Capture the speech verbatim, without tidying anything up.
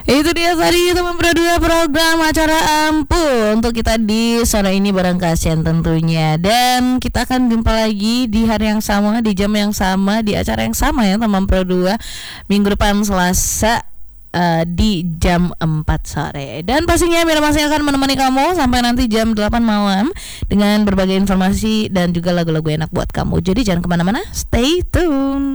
Itu dia tadi teman berdua program acara Ampuh untuk kita di sore ini bareng kasihan tentunya. Dan kita akan jumpa lagi di hari yang sama, di jam yang sama, di acara yang sama ya teman berdua minggu depan Selasa uh, di jam empat sore. Dan pastinya Mira masih akan menemani kamu sampai nanti jam delapan malam dengan berbagai informasi dan juga lagu-lagu enak buat kamu. Jadi jangan kemana-mana, stay tune.